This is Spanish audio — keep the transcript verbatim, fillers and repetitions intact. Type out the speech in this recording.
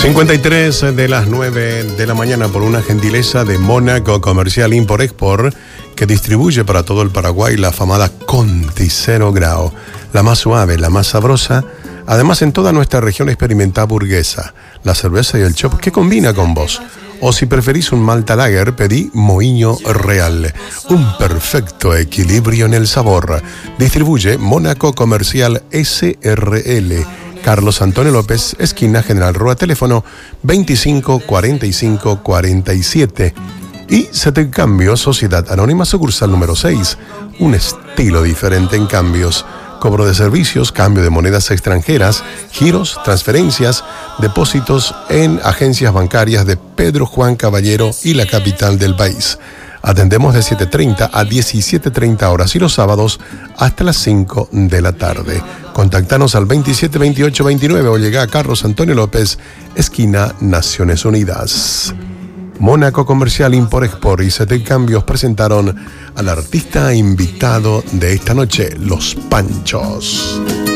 cincuenta y tres de las nueve de la mañana por una gentileza de Mónaco Comercial Import-Export, que distribuye para todo el Paraguay la afamada Conti Cero Grau, la más suave, la más sabrosa. Además, en toda nuestra región experimenta burguesa, la cerveza y el chop que combina con vos. O si preferís un Malta Lager, pedí Moinho Real, un perfecto equilibrio en el sabor. Distribuye Mónaco Comercial S R L, Carlos Antonio López, esquina General Roa, teléfono veinticinco cuarenta y cinco cuarenta y siete. Y Setel Cambio, Sociedad Anónima, sucursal número seis, un estilo diferente en cambios. Cobro de servicios, cambio de monedas extranjeras, giros, transferencias, depósitos en agencias bancarias de Pedro Juan Caballero y la capital del país. Atendemos de siete treinta a diecisiete treinta horas y los sábados hasta las cinco de la tarde. Contactanos al veintisiete veintiocho veintinueve o llega a Carlos Antonio López, esquina Naciones Unidas. Mónaco Comercial Import-Export y Setel Cambios presentaron al artista invitado de esta noche, Los Panchos.